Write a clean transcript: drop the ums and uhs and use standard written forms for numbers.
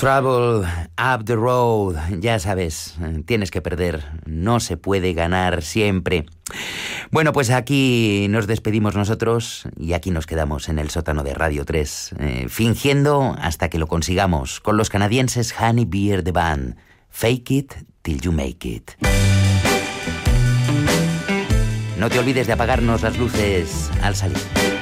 Travel up the road, ya sabes, tienes que perder, no se puede ganar siempre. Bueno, pues aquí nos despedimos nosotros y aquí nos quedamos en el sótano de Radio 3, fingiendo hasta que lo consigamos, con los canadienses Honey Beer The Band. Fake it till you make it. No te olvides de apagarnos las luces al salir.